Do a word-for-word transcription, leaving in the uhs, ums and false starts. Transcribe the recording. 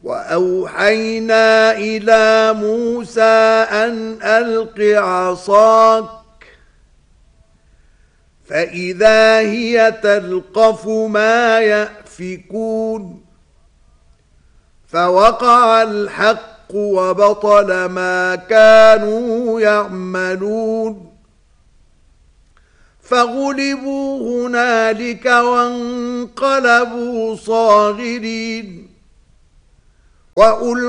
وأوحينا إلى موسى أن ألق عصاك فإذا هي تلقف ما يأفكون فوقع الحق وبطل ما كانوا يعملون فغلبوا هنالك وانقلبوا صاغرين وألقوا